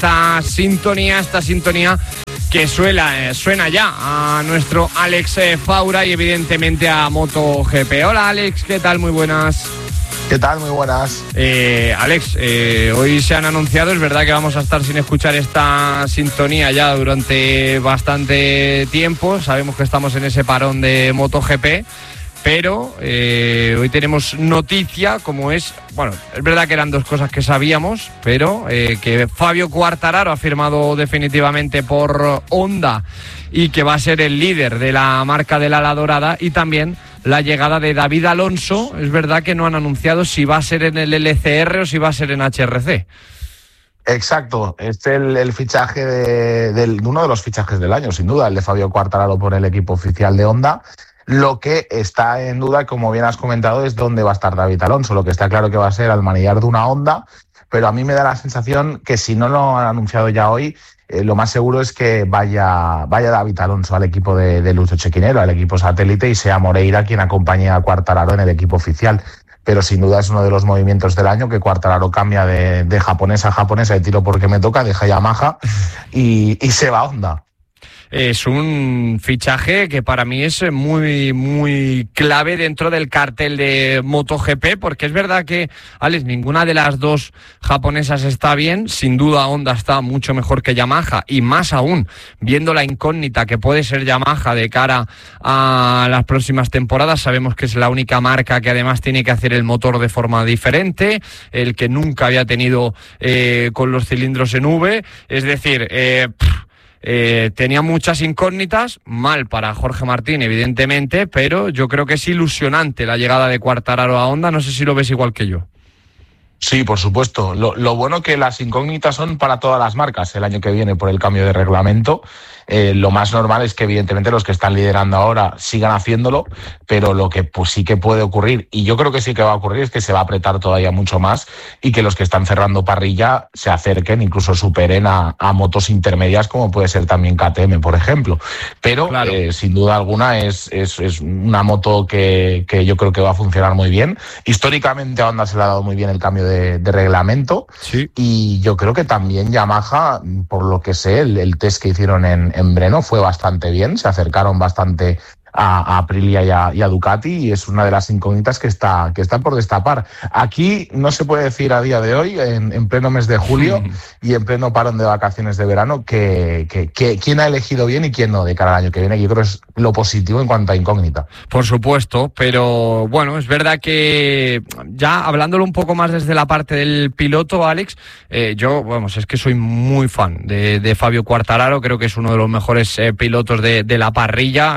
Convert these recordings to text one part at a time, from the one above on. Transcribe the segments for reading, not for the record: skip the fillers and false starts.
esta sintonía que suena ya a nuestro Alex Faura y evidentemente a MotoGP. Hola Alex, ¿qué tal? Muy buenas. ¿Qué tal? Muy buenas. Alex, hoy se han anunciado, es verdad que vamos a estar sin escuchar esta sintonía ya durante bastante tiempo, sabemos que estamos en ese parón de MotoGP, pero hoy tenemos noticia como es, bueno, es verdad que eran dos cosas que sabíamos, pero que Fabio Quartararo ha firmado definitivamente por Honda y que va a ser el líder de la marca del ala dorada, y también la llegada de David Alonso. Es verdad que no han anunciado si va a ser en el LCR o si va a ser en HRC. Exacto, es el fichaje de uno de los fichajes del año, sin duda, el de Fabio Quartararo por el equipo oficial de Honda. Lo que está en duda, como bien has comentado, es dónde va a estar David Alonso. Lo que está claro que va a ser al manillar de una Honda, pero a mí me da la sensación que si no lo han anunciado ya hoy, lo más seguro es que vaya David Alonso al equipo de Lucho Chequinero, al equipo satélite, y sea Moreira quien acompañe a Quartararo en el equipo oficial. Pero sin duda es uno de los movimientos del año, que Quartararo cambia de japonesa a japonesa, de tiro porque me toca, deja Yamaha y se va a Honda. Es un fichaje que para mí es muy, muy clave dentro del cartel de MotoGP, porque es verdad que, Alex, ninguna de las dos japonesas está bien. Sin duda Honda está mucho mejor que Yamaha, y más aún viendo la incógnita que puede ser Yamaha de cara a las próximas temporadas. Sabemos que es la única marca que además tiene que hacer el motor de forma diferente, el que nunca había tenido con los cilindros en V, es decir, tenía muchas incógnitas, mal para Jorge Martín evidentemente, pero yo creo que es ilusionante la llegada de Quartararo a Honda. No sé si lo ves igual que yo. Sí, por supuesto. Lo bueno que las incógnitas son para todas las marcas el año que viene por el cambio de reglamento. Lo más normal es que evidentemente los que están liderando ahora sigan haciéndolo, pero lo que pues sí que puede ocurrir, y yo creo que sí que va a ocurrir, es que se va a apretar todavía mucho más y que los que están cerrando parrilla se acerquen, incluso superen a motos intermedias como puede ser también KTM, por ejemplo. Pero claro, sin duda alguna es una moto que yo creo que va a funcionar muy bien. Históricamente a Honda se le ha dado muy bien el cambio de reglamento, sí. Y yo creo que también Yamaha, por lo que sé, el test que hicieron en Brno fue bastante bien, se acercaron bastante a Aprilia y a Ducati, y es una de las incógnitas que está por destapar. Aquí no se puede decir a día de hoy, en pleno mes de julio y en pleno parón de vacaciones de verano, que quién ha elegido bien y quién no de cara al año que viene. Yo creo que es lo positivo en cuanto a incógnita. Por supuesto, pero bueno, es verdad que ya hablándolo un poco más desde la parte del piloto, Alex, yo, vamos, es que soy muy fan de Fabio Quartararo. Creo que es uno de los mejores pilotos de la parrilla.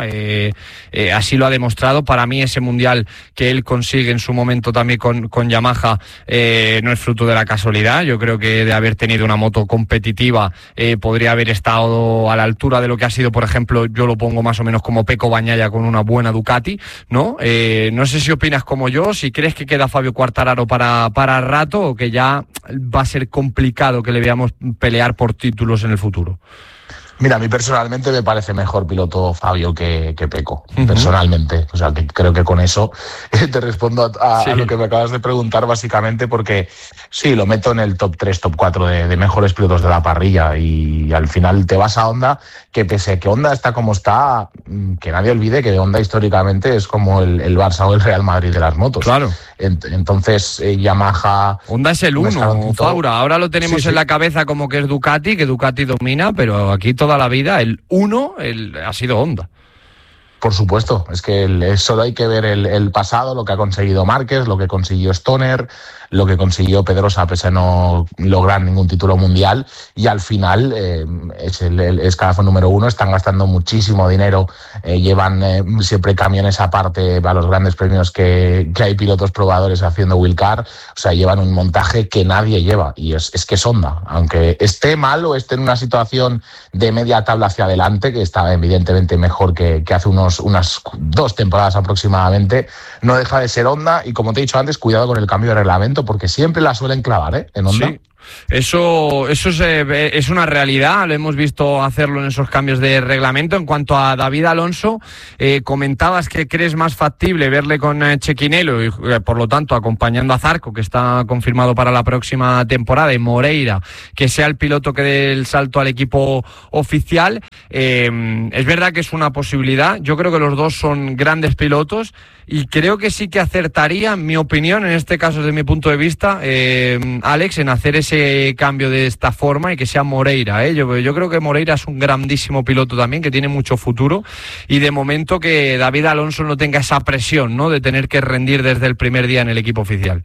Así lo ha demostrado. Para mí ese mundial que él consigue en su momento también con Yamaha no es fruto de la casualidad. Yo creo que de haber tenido una moto competitiva podría haber estado a la altura de lo que ha sido, por ejemplo, yo lo pongo más o menos como Pecco Bagnaia con una buena Ducati, ¿no? No sé si opinas como yo, si crees que queda Fabio Quartararo para rato, o que ya va a ser complicado que le veamos pelear por títulos en el futuro. Mira, a mí personalmente me parece mejor piloto Fabio que Pecco, personalmente. O sea, que creo que con eso te respondo a lo que me acabas de preguntar, básicamente, porque sí, lo meto en el top 3, top 4 de mejores pilotos de la parrilla, y al final te vas a Honda, que pese a que Honda está como está, que nadie olvide que Honda históricamente es como el Barça o el Real Madrid de las motos. Claro. Entonces, Yamaha... Honda es el uno, Faura. Ahora lo tenemos en la cabeza como que es Ducati, que Ducati domina, pero aquí toda la vida el uno ha sido Honda. Por supuesto, es que solo hay que ver el pasado, lo que ha conseguido Márquez, lo que consiguió Stoner, lo que consiguió Pedrosa, pese a no lograr ningún título mundial, y al final es el escalafón número 1. Están gastando muchísimo dinero, llevan siempre camiones aparte a los grandes premios que hay pilotos probadores haciendo wheelcar. O sea, llevan un montaje que nadie lleva, y es que es Honda, aunque esté mal o esté en una situación de media tabla hacia adelante, que está evidentemente mejor que hace unas 2 temporadas aproximadamente, no deja de ser Honda. Y como te he dicho antes, cuidado con el cambio de reglamento, porque siempre la suelen clavar, en Honda. Sí. Eso es una realidad, lo hemos visto hacerlo en esos cambios de reglamento. En cuanto a David Alonso, comentabas que crees más factible verle con Cecchinello y por lo tanto acompañando a Zarco, que está confirmado para la próxima temporada, y Moreira, que sea el piloto que dé el salto al equipo oficial. Es verdad que es una posibilidad, yo creo que los dos son grandes pilotos y creo que sí que acertaría, en mi opinión, en este caso desde mi punto de vista, Alex, en hacer ese cambio de esta forma y que sea Moreira. Yo creo que Moreira es un grandísimo piloto también, que tiene mucho futuro, y de momento que David Alonso no tenga esa presión, ¿no?, de tener que rendir desde el primer día en el equipo oficial.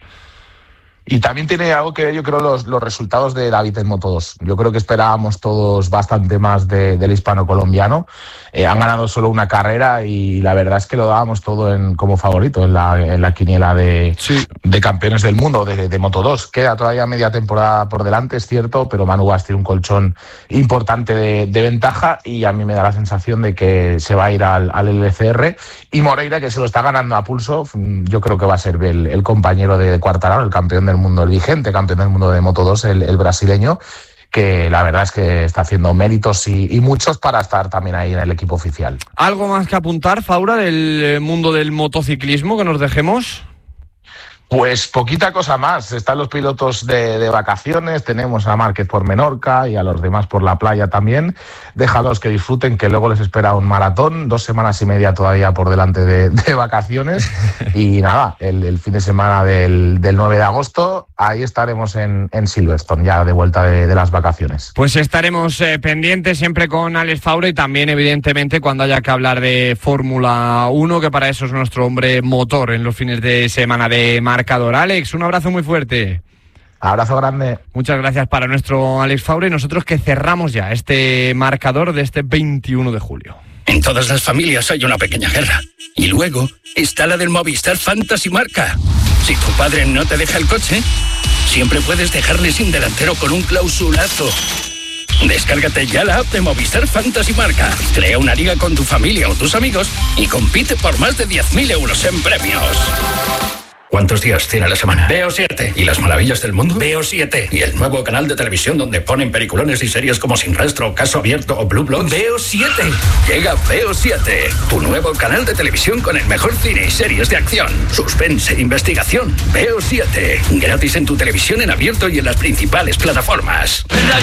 Y también tiene algo que ver, yo creo, los resultados de David en Moto2. Yo creo que esperábamos todos bastante más del hispano-colombiano. Han ganado solo una carrera y la verdad es que lo dábamos todo como favorito en la quiniela de campeones del mundo de Moto2. Queda todavía media temporada por delante, es cierto, pero Manu Guas tiene un colchón importante de ventaja y a mí me da la sensación de que se va a ir al LCR. Y Moreira, que se lo está ganando a pulso, yo creo que va a ser el compañero de Quartararo, el campeón del mundo, el vigente campeón del mundo de Moto2, el brasileño, que la verdad es que está haciendo méritos y muchos para estar también ahí en el equipo oficial. ¿Algo más que apuntar, Faura, del mundo del motociclismo que nos dejemos? Pues poquita cosa más. Están los pilotos de vacaciones, tenemos a Márquez por Menorca y a los demás por la playa también. Déjalos que disfruten, que luego les espera un maratón, 2 semanas y media todavía por delante de vacaciones. Y nada, el fin de semana del 9 de agosto, ahí estaremos en Silverstone, ya de vuelta de las vacaciones. Pues estaremos pendientes siempre con Alex Faura y también, evidentemente, cuando haya que hablar de Fórmula 1, que para eso es nuestro hombre motor en los fines de semana de marcador. Alex, un abrazo muy fuerte. Abrazo grande. Muchas gracias para nuestro Alex Faura y nosotros que cerramos ya este marcador de este 21 de julio. En todas las familias hay una pequeña guerra. Y luego está la del Movistar Fantasy Marca. Si tu padre no te deja el coche, siempre puedes dejarle sin delantero con un clausulazo. Descárgate ya la app de Movistar Fantasy Marca. Crea una liga con tu familia o tus amigos y compite por más de 10.000 euros en premios. ¿Cuántos días tiene la semana? Veo 7. ¿Y las maravillas del mundo? Veo 7. ¿Y el nuevo canal de televisión donde ponen peliculones y series como Sin Rastro, Caso Abierto o Blue Bloods? Veo 7. Llega Veo 7, tu nuevo canal de televisión con el mejor cine y series de acción, suspense, investigación. Veo 7. Gratis en tu televisión en abierto y en las principales plataformas.